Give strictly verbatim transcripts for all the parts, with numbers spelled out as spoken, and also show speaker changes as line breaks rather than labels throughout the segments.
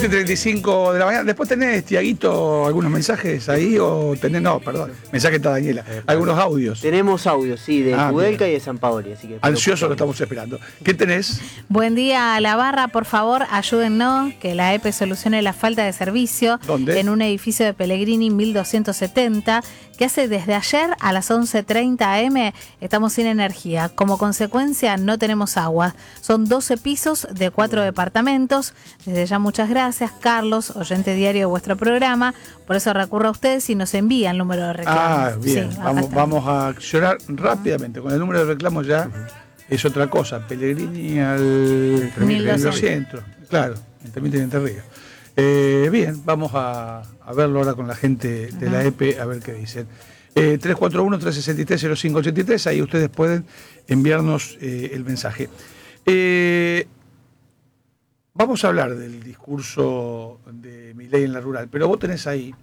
siete y treinta y cinco de la mañana. Después tenés, Tiaguito, algunos mensajes ahí, o tenés, no, perdón, mensaje está Daniela. Algunos audios.
Tenemos audios, sí, de
Ah,
Kudelka
bien.
y de San Paoli. Así que
Ansioso lo estamos esperando. ¿Qué tenés?
Buen día a la barra, por favor, ayúdennos que la E P E solucione la falta de servicio.
¿Dónde?
En un edificio de Pellegrini mil doscientos setenta, que hace desde ayer a las once treinta a eme estamos sin energía. Como consecuencia no tenemos agua. Son doce pisos de cuatro departamentos. Desde ya muchas gracias, Carlos, oyente diario de vuestro programa. Por eso recurro a ustedes y nos envían el número de reclamo.
Ah, bien,
Sí,
vamos,
está.
vamos a accionar rápidamente. Con el número de reclamos ya es otra cosa. Pellegrini al
mil doscientos.
centro. Claro, entre Mitre y Entre Ríos. Eh, bien, vamos a, a verlo ahora con la gente de la E P E, a ver qué dicen. Eh, tres cuatro uno, tres seis tres, cero cinco ocho tres, ahí ustedes pueden enviarnos eh, el mensaje. Eh, vamos a hablar del discurso de Milei en la rural, pero vos tenés ahí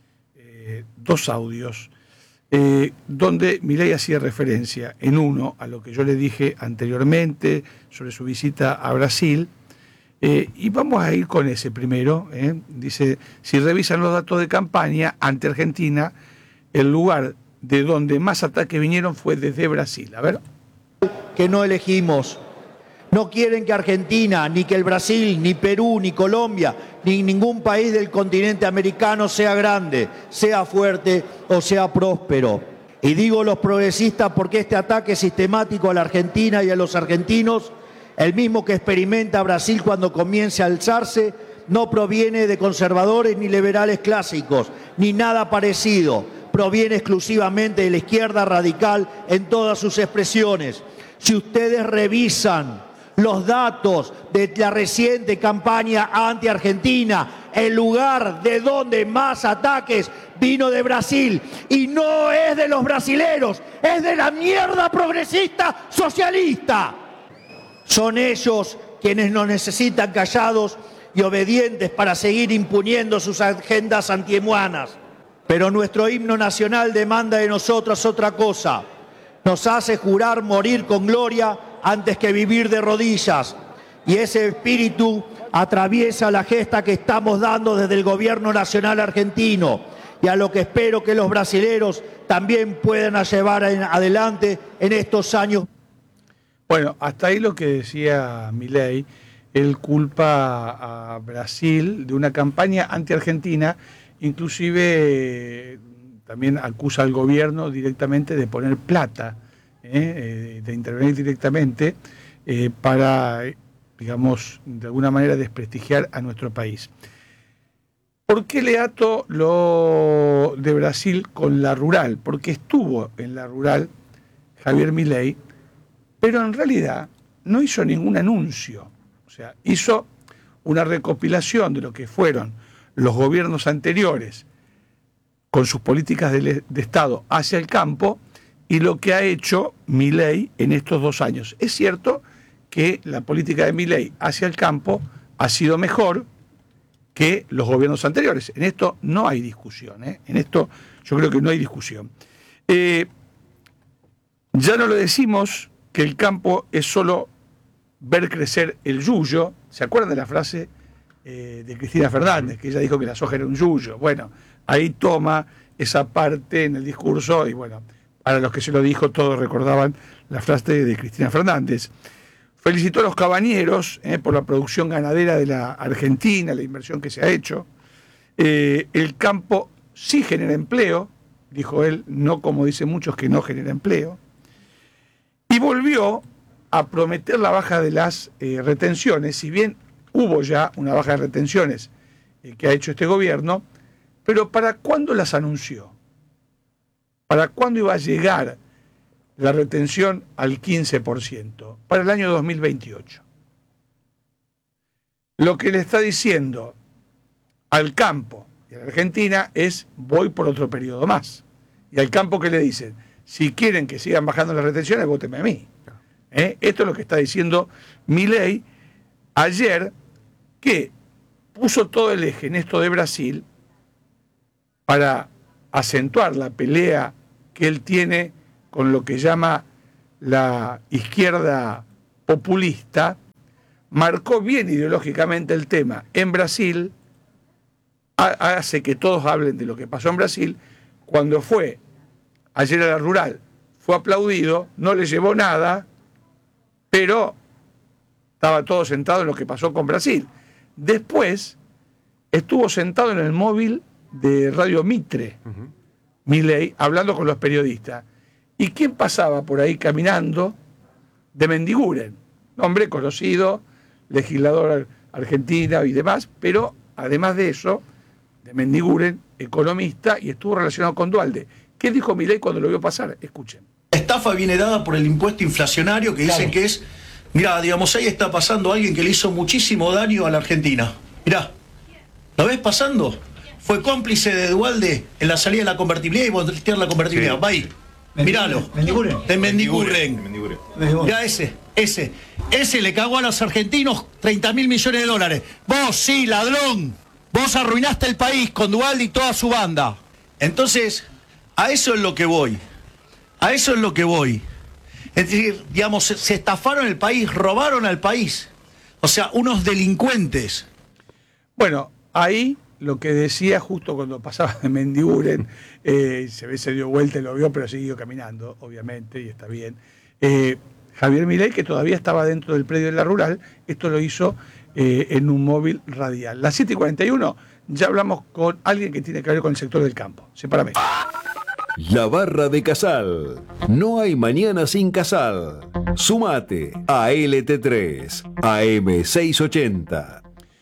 eh, dos audios eh, donde Milei hacía referencia en uno a lo que yo le dije anteriormente sobre su visita a Brasil. Eh, y vamos a ir con ese primero. Eh. Dice, si revisan los datos de campaña ante Argentina, el lugar de donde más ataques vinieron fue desde Brasil. A ver.
Que no elegimos. No quieren que Argentina, ni que el Brasil, ni Perú, ni Colombia, ni ningún país del continente americano sea grande, sea fuerte o sea próspero. Y digo los progresistas porque este ataque sistemático a la Argentina y a los argentinos, el mismo que experimenta Brasil cuando comience a alzarse, no proviene de conservadores ni liberales clásicos, ni nada parecido. Proviene exclusivamente de la izquierda radical en todas sus expresiones. Si ustedes revisan los datos de la reciente campaña anti-Argentina, el lugar de donde más ataques vino de Brasil. Y no es de los brasileros, es de la mierda progresista socialista. Son ellos quienes nos necesitan callados y obedientes para seguir imponiendo sus agendas antiemuanas. Pero nuestro himno nacional demanda de nosotros otra cosa. Nos hace jurar morir con gloria antes que vivir de rodillas. Y ese espíritu atraviesa la gesta que estamos dando desde el gobierno nacional argentino y a lo que espero que los brasileros también puedan llevar adelante en estos años.
Bueno, hasta ahí lo que decía Milei. Él culpa a Brasil de una campaña anti-argentina, inclusive eh, también acusa al gobierno directamente de poner plata, eh, de intervenir directamente eh, para, digamos, de alguna manera desprestigiar a nuestro país. ¿Por qué le ato lo de Brasil con la rural? Porque estuvo en la rural Javier Milei, pero en realidad no hizo ningún anuncio. O sea, hizo una recopilación de lo que fueron los gobiernos anteriores con sus políticas de, de Estado hacia el campo y lo que ha hecho Milei en estos dos años. Es cierto que la política de Milei hacia el campo ha sido mejor que los gobiernos anteriores. En esto no hay discusión. ¿eh? En esto yo creo que no hay discusión. Eh, ya no lo decimos que el campo es solo ver crecer el yuyo. ¿Se acuerdan de la frase eh, de Cristina Fernández, que ella dijo que la soja era un yuyo? Bueno, ahí toma esa parte en el discurso y bueno, para los que se lo dijo todos recordaban la frase de Cristina Fernández. Felicitó a los cabañeros eh, por la producción ganadera de la Argentina, la inversión que se ha hecho. Eh, el campo sí genera empleo, dijo él, no como dicen muchos que no genera empleo. Y volvió a prometer la baja de las eh, retenciones, si bien hubo ya una baja de retenciones eh, que ha hecho este gobierno, pero ¿para cuándo las anunció? ¿Para cuándo iba a llegar la retención al quince por ciento? Para el año dos mil veintiocho. Lo que le está diciendo al campo y a la Argentina es voy por otro periodo más. Y al campo que le dicen, si quieren que sigan bajando las retenciones, vótenme a mí. ¿Eh? Esto es lo que está diciendo Milei ayer, que puso todo el eje en esto de Brasil para acentuar la pelea que él tiene con lo que llama la izquierda populista, marcó bien ideológicamente el tema en Brasil, ha, hace que todos hablen de lo que pasó en Brasil. Cuando fue ayer a la rural, fue aplaudido, no le llevó nada, pero estaba todo sentado en lo que pasó con Brasil. Después estuvo sentado en el móvil de Radio Mitre, uh-huh. Milei, hablando con los periodistas. ¿Y quién pasaba por ahí caminando? De Mendiguren, hombre conocido, legislador argentino y demás, pero además de eso, de Mendiguren, economista, y estuvo relacionado con Duhalde. ¿Qué dijo Milei cuando lo vio pasar? Escuchen.
La estafa viene dada por el impuesto inflacionario que dicen claro. que es, mirá, digamos, ahí está pasando alguien que le hizo muchísimo daño a la Argentina. Mirá, ¿lo ves pasando? Fue cómplice de Duhalde en la salida de la convertibilidad y voltear la convertibilidad. Sí. Va ahí. Míralo.
Mendiguren.
De Mendiguren. Mirá ese, ese. Ese le cagó a los argentinos treinta mil millones de dólares. Vos, sí, ladrón. Vos arruinaste el país con Duhalde y toda su banda. Entonces, a eso es lo que voy. A eso es lo que voy. Es decir, digamos, se, se estafaron el país, robaron al país. O sea, unos delincuentes.
Bueno, ahí lo que decía justo cuando pasaba de Mendiguren, eh, se ve, se dio vuelta y lo vio, pero siguió caminando, obviamente, y está bien. Eh, Javier Milei, que todavía estaba dentro del predio de la rural, esto lo hizo eh, en un móvil radial. Las siete y cuarenta y uno, ya hablamos con alguien que tiene que ver con el sector del campo. Sepárame.
La Barra de Casal. No hay mañana sin Casal. Sumate a L T tres, A M seiscientos ochenta.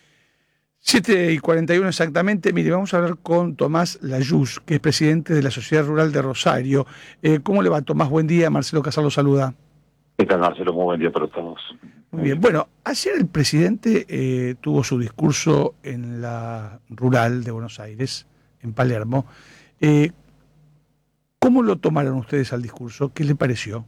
siete y cuarenta y uno exactamente. Mire, vamos a hablar con Tomás Layuz, que es presidente de la Sociedad Rural de Rosario. Eh, ¿Cómo le va, Tomás? Buen día. Marcelo Casal lo saluda.
¿Qué tal, Marcelo? Muy buen día para todos.
Muy bien. Bueno, ayer el presidente eh, tuvo su discurso en la rural de Buenos Aires, en Palermo. Eh, ¿Cómo lo tomaron ustedes al discurso? ¿Qué le pareció?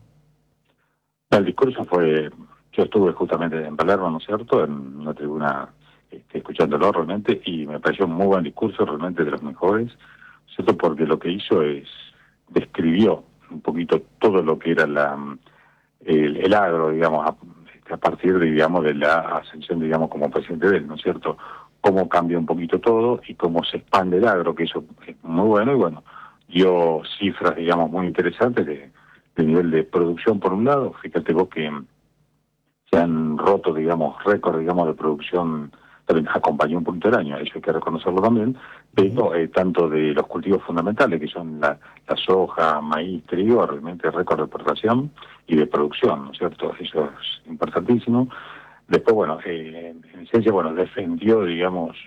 El discurso fue... Yo estuve justamente en Palermo, ¿no es cierto?, en una tribuna... Este, escuchándolo realmente, y me pareció un muy buen discurso, realmente de los mejores, ¿cierto? Porque lo que hizo es, describió un poquito todo lo que era la el, el agro, digamos, a, a partir de, digamos, de la ascensión, digamos, como presidente de él, ¿no es cierto? Cómo cambia un poquito todo y cómo se expande el agro, que eso es muy bueno, y bueno, dio cifras, digamos, muy interesantes de, de nivel de producción por un lado. Fíjate vos que se han roto, digamos, récord, digamos, de producción. También acompañó un poquito el año, eso hay que reconocerlo también, pero eh, tanto de los cultivos fundamentales, que son la, la soja, maíz, trigo, realmente récord de exportación y de producción, ¿no es cierto? Eso es importantísimo. Después, bueno, eh, en esencia, bueno, defendió, digamos,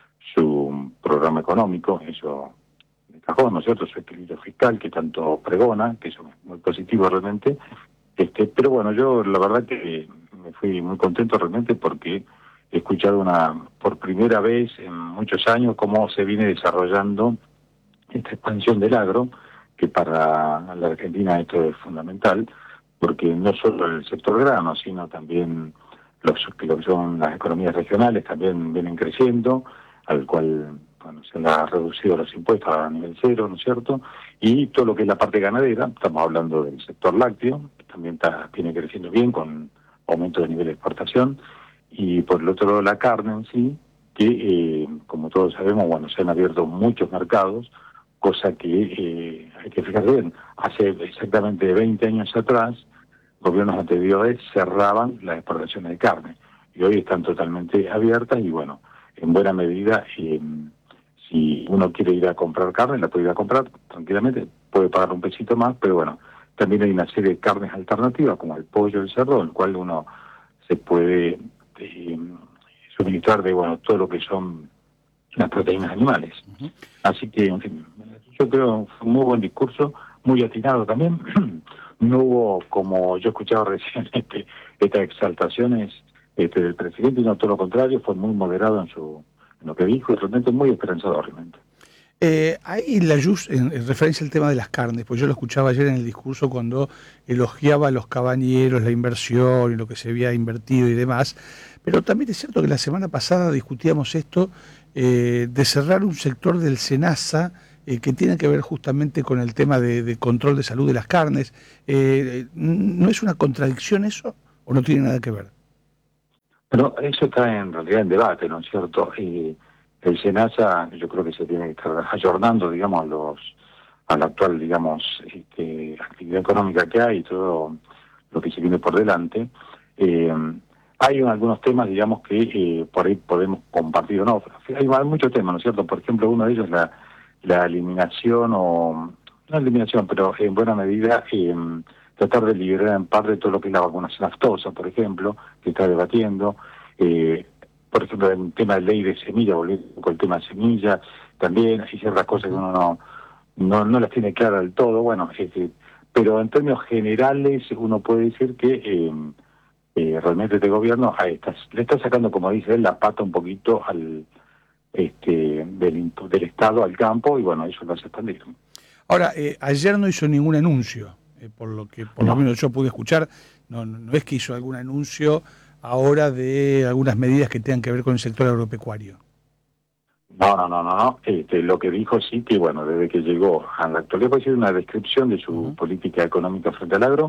su programa económico, eso de cajón, ¿no es cierto? Su equilibrio fiscal, que tanto pregona, que eso es muy positivo realmente. Este, pero bueno, yo la verdad que me fui muy contento realmente porque he escuchado una por primera vez en muchos años cómo se viene desarrollando esta expansión del agro, que para la Argentina esto es fundamental, porque no solo el sector grano, sino también los lo que son las economías regionales también vienen creciendo, al cual bueno, se le ha reducido los impuestos a nivel cero, ¿no es cierto? Y todo lo que es la parte ganadera, estamos hablando del sector lácteo, que también está, viene creciendo bien con aumento de nivel de exportación. Y por el otro lado la carne en sí, que eh, como todos sabemos, bueno, se han abierto muchos mercados, cosa que eh, hay que fijar bien. Hace exactamente veinte años atrás, gobiernos anteriores cerraban las exportaciones de carne, y hoy están totalmente abiertas, y bueno, en buena medida, eh, si uno quiere ir a comprar carne, la puede ir a comprar tranquilamente, puede pagar un pesito más, pero bueno, también hay una serie de carnes alternativas, como el pollo, el cerdo, en el cual uno se puede... Eh, suministrar de bueno todo lo que son las proteínas animales. Uh-huh. Así que, en fin, yo creo que fue un muy buen discurso, muy atinado también. No hubo, como yo escuchaba recién, este, estas exaltaciones este, del presidente, no, todo lo contrario, fue muy moderado en su en lo que dijo, y realmente muy esperanzador realmente.
Eh, ahí Layuz, en, en referencia al tema de las carnes, pues yo lo escuchaba ayer en el discurso cuando elogiaba a los cabañeros, la inversión y lo que se había invertido y demás, pero también es cierto que la semana pasada discutíamos esto eh, de cerrar un sector del SENASA eh, que tiene que ver justamente con el tema de, de control de salud de las carnes. Eh, ¿No es una contradicción eso o no tiene nada que ver?
Pero eso está en realidad en debate, ¿no es cierto? Y el SENASA yo creo que se tiene que estar ayornando, digamos, a los a la actual, digamos, este, actividad económica que hay y todo lo que se viene por delante. Eh, hay algunos temas, digamos, que eh, por ahí podemos compartir o no. Hay, hay muchos temas, ¿no es cierto? Por ejemplo, uno de ellos es la, la eliminación o... no eliminación, pero en buena medida eh, tratar de liberar en parte todo lo que es la vacunación aftosa, por ejemplo, que está debatiendo. Eh, por ejemplo, el tema de ley de semilla, volviendo con el tema de semilla, también hay ciertas cosas que uno no, no, no las tiene claras del todo. Bueno, este, pero en términos generales uno puede decir que eh, eh, realmente este gobierno ahí está, le está sacando, como dice él, la pata un poquito al este del, del Estado al campo, y bueno, eso lo hace expandir.
Ahora, eh, ayer no hizo ningún anuncio, eh, por lo que por
no.
lo menos yo pude escuchar, no, no, no es que hizo algún anuncio ahora de algunas medidas que tengan que ver con el sector agropecuario.
No, no, no, no, no. Este, lo que dijo sí que, bueno, desde que llegó a la actualidad, puede ser una descripción de su uh-huh. política económica frente al agro,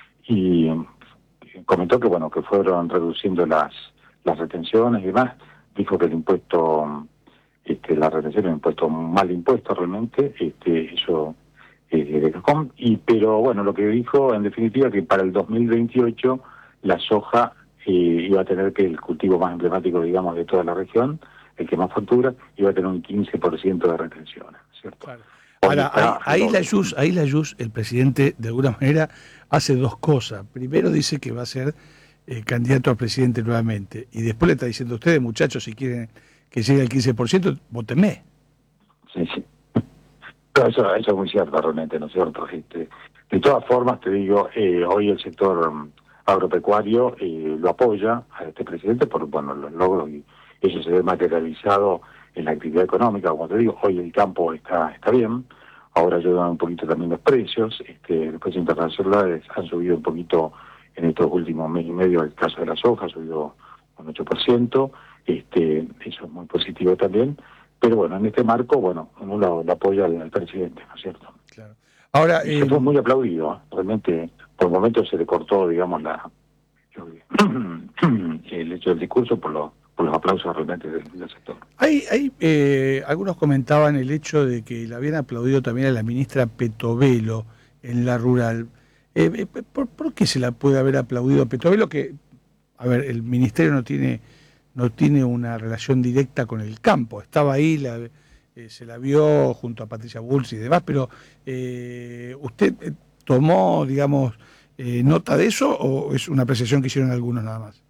y comentó que, bueno, que fueron reduciendo las las retenciones y demás. Dijo que el impuesto, este, la retención es un impuesto mal impuesto realmente, este, eso eh, de Cajón, y pero bueno, lo que dijo en definitiva que para el dos mil veintiocho la soja eh, iba a tener, que el cultivo más emblemático, digamos, de toda la región, el que más factura, iba a tener un quince por ciento de retenciones, ¿cierto?
Claro. Ahora, ahí, ahí, la Yus, ahí la Yus, el presidente, de alguna manera, hace dos cosas. Primero dice que va a ser eh, candidato a presidente nuevamente, y después le está diciendo a ustedes, muchachos, si quieren que llegue al quince por ciento, votenme.
Sí, sí. Pero eso, eso es muy cierto, realmente, ¿no es cierto? Este, de todas formas, te digo, eh, hoy el sector um, agropecuario eh, lo apoya a este presidente por, bueno, los logros, y eso se ve materializado en la actividad económica. Como te digo, hoy el campo está está bien, ahora ayudan un poquito también los precios, este, los precios internacionales han subido un poquito en estos últimos mes y medio. El caso de la soja ha subido un ocho por ciento, este, eso es muy positivo también, pero bueno, en este marco, bueno, uno lo, lo apoya al, al presidente, ¿no es cierto?
Claro. Ahora,
y eh, fue muy aplaudido, ¿eh? Realmente, por momentos se le cortó, digamos, la el hecho del discurso por los por los aplausos realmente del, del sector.
Hay, hay eh, algunos comentaban el hecho de que le habían aplaudido también a la ministra Petovelo en la rural. Eh, ¿por, ¿Por qué se la puede haber aplaudido a Petovelo? Que, a ver, el ministerio no tiene no tiene una relación directa con el campo. Estaba ahí, la, eh, se la vio junto a Patricia Bulls y demás, pero eh, ¿usted tomó, digamos, eh, nota de eso, o es una apreciación que hicieron algunos nada más?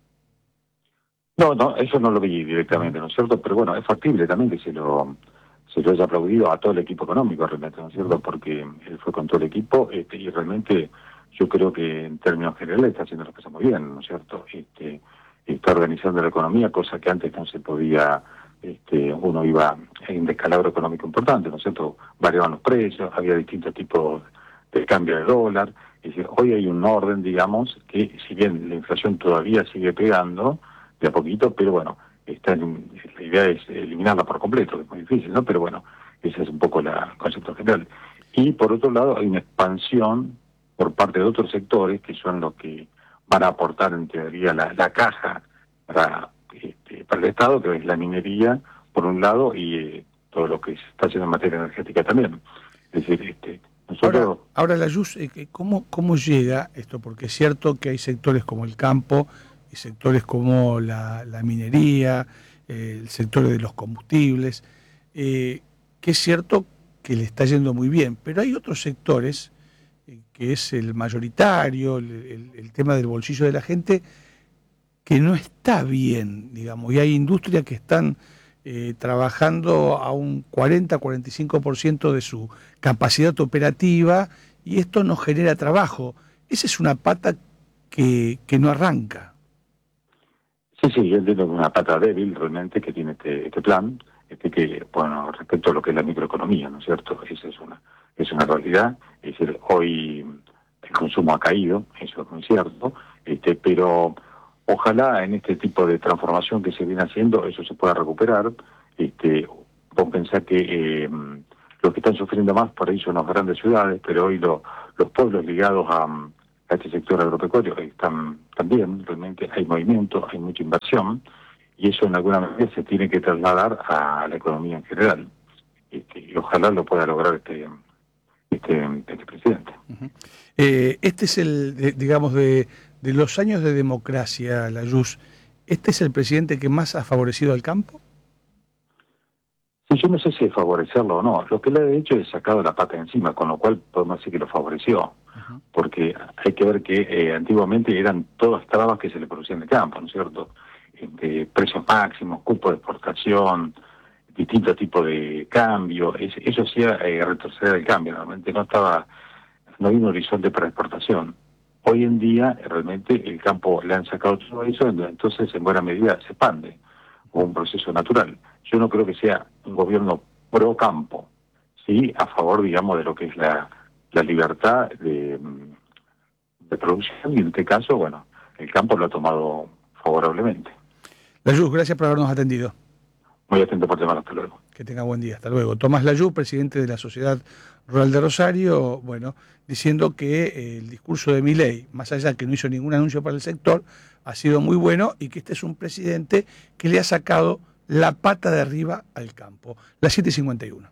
No, no, eso no lo vi directamente, ¿no es cierto? Pero bueno, es factible también que se lo se lo haya aplaudido a todo el equipo económico realmente, ¿no es cierto? Porque él fue con todo el equipo, este, y realmente yo creo que en términos generales está haciendo las cosas muy bien, ¿no es cierto? Este, está organizando la economía, cosa que antes no se podía, este, uno iba en un descalabro económico importante, ¿no es cierto? Variaban los precios, había distintos tipos de cambio de dólar. Es decir, hoy hay un orden, digamos, que si bien la inflación todavía sigue pegando de a poquito, pero bueno, está en, la idea es eliminarla por completo, que es muy difícil, ¿no? Pero bueno, ese es un poco la, el concepto general. Y por otro lado, hay una expansión por parte de otros sectores que son los que van a aportar en teoría la, la caja para, este, para el Estado, que es la minería, por un lado, y eh, todo lo que se está haciendo en materia energética también. Es decir, este, nosotros...
Ahora, ahora la Yus, ¿cómo, ¿cómo llega esto? Porque es cierto que hay sectores como el campo, y sectores como la, la minería, eh, el sector de los combustibles, eh, que es cierto que le está yendo muy bien, pero hay otros sectores, eh, que es el mayoritario, el, el, el tema del bolsillo de la gente, que no está bien, digamos, y hay industrias que están eh, trabajando a un cuarenta a cuarenta y cinco por ciento de su capacidad operativa, y esto no genera trabajo. Esa es una pata que, que no arranca.
Sí, sí, yo entiendo que es una pata débil realmente que tiene este, este plan, este que, bueno, respecto a lo que es la microeconomía, ¿no es cierto? Esa es una, es una realidad. Es decir, hoy el consumo ha caído, eso es muy cierto, este, pero ojalá en este tipo de transformación que se viene haciendo, eso se pueda recuperar. Este, vos pensás que eh, los que están sufriendo más por ahí son las grandes ciudades, pero hoy lo, los pueblos ligados a, a este sector agropecuario están también, realmente hay movimiento, hay mucha inversión, y eso en alguna medida se tiene que trasladar a la economía en general. Este, y ojalá lo pueda lograr este este, este presidente.
Uh-huh. Eh, este es el, de, digamos, de, de los años de democracia, Layuz, ¿este es el presidente que más ha favorecido al campo?
Sí, yo no sé si favorecerlo o no. Lo que le ha hecho es sacado la pata encima, con lo cual podemos decir que lo favoreció. Uh-huh. Porque hay que ver que eh, antiguamente eran todas trabas que se le producían en el campo, ¿no es cierto? Este, precios máximos, cupo de exportación, distintos tipos de cambio, es, eso hacía eh, retroceder el cambio, realmente no estaba, no había un horizonte para exportación. Hoy en día realmente el campo le han sacado todo eso, entonces en buena medida se expande, como un proceso natural. Yo no creo que sea un gobierno pro campo, sí, a favor, digamos, de lo que es la, la libertad de, de producción, y en este caso, bueno, el campo lo ha tomado favorablemente.
Layuz, gracias por habernos atendido.
Muy atento por llamar, hasta luego.
Que tenga buen día, hasta luego. Tomás Layuz, presidente de la Sociedad Rural de Rosario, bueno, diciendo que eh, el discurso de Milei, más allá de que no hizo ningún anuncio para el sector, ha sido muy bueno y que este es un presidente que le ha sacado la pata de arriba al campo. Las siete y cincuenta y uno.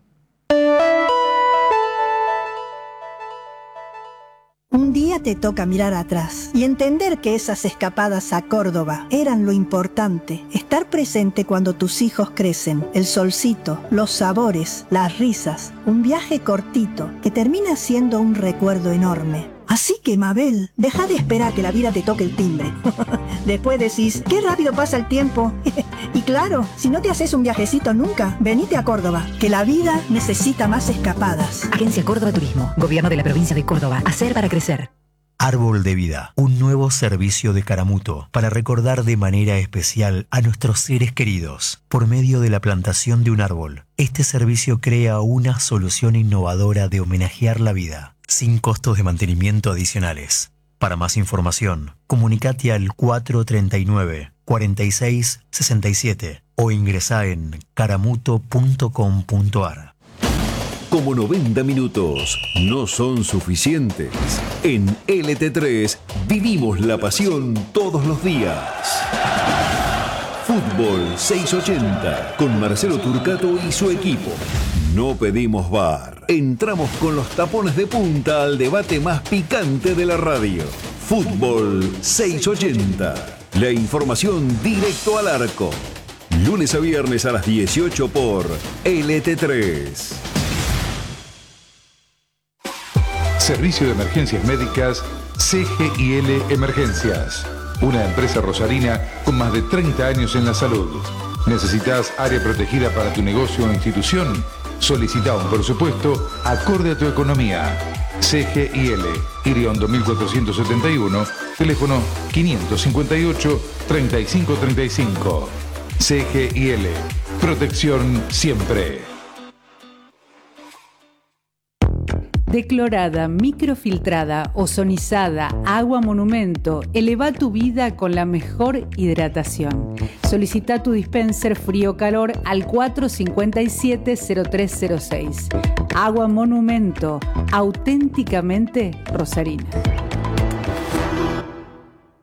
Un día te toca mirar atrás y entender que esas escapadas a Córdoba eran lo importante. Estar presente cuando tus hijos crecen, el solcito, los sabores, las risas. Un viaje cortito que termina siendo un recuerdo enorme. Así que, Mabel, deja de esperar que la vida te toque el timbre. Después decís, qué rápido pasa el tiempo. Y claro, si no te haces un viajecito nunca, venite a Córdoba, que la vida necesita más escapadas.
Agencia Córdoba Turismo, Gobierno de la Provincia de Córdoba. Hacer para crecer.
Árbol de Vida, un nuevo servicio de Caramuto para recordar de manera especial a nuestros seres queridos. Por medio de la plantación de un árbol, este servicio crea una solución innovadora de homenajear la vida, sin costos de mantenimiento adicionales. Para más información, comunicate al cuatro treinta y nueve, cuarenta y seis, sesenta y siete o ingresá en caramuto punto com punto ar.
Como noventa minutos no son suficientes, en L T tres vivimos la pasión todos los días. Fútbol seiscientos ochenta con Marcelo Turcato y su equipo. No pedimos bar. Entramos con los tapones de punta al debate más picante de la radio. Fútbol seiscientos ochenta. La información directo al arco. Lunes a viernes a las dieciocho por L T tres.
Servicio de Emergencias Médicas C G I L Emergencias. Una empresa rosarina con más de treinta años en la salud. ¿Necesitas área protegida para tu negocio o institución? Solicita un presupuesto acorde a tu economía. C G I L, Iriondo mil cuatrocientos setenta y uno, teléfono quinientos cincuenta y ocho, treinta y cinco treinta y cinco. C G I L, protección siempre.
Declorada, microfiltrada, ozonizada, agua monumento, eleva tu vida con la mejor hidratación. Solicita tu dispenser frío-calor al cuatro cincuenta y siete, cero tres cero seis. Agua monumento, auténticamente rosarina.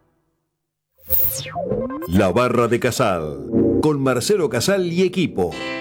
La Barra de Casal, con Marcelo Casal y equipo.